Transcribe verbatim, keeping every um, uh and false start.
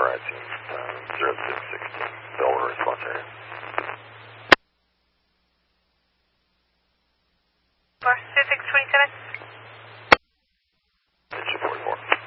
Alright, team. Uh, zero six sixteen. Delaware response area.